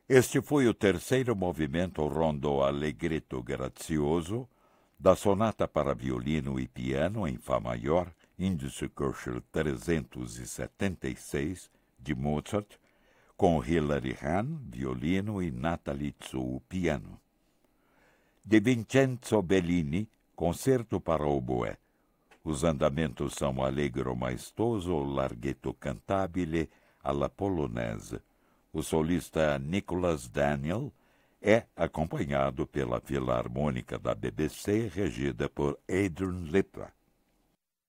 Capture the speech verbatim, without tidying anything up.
Este foi o terceiro movimento rondo allegretto grazioso da sonata para violino e piano em Fá maior, Indische trezentos e setenta e seis, de Mozart, com Hilary Hahn, violino, e Nathalie Tso, piano. De Vincenzo Bellini, concerto para oboé. Os andamentos são allegro maestoso, larghetto cantabile alla polonese. O solista Nicholas Daniel é acompanhado pela Filarmônica da B B C, regida por Adrian Lipa.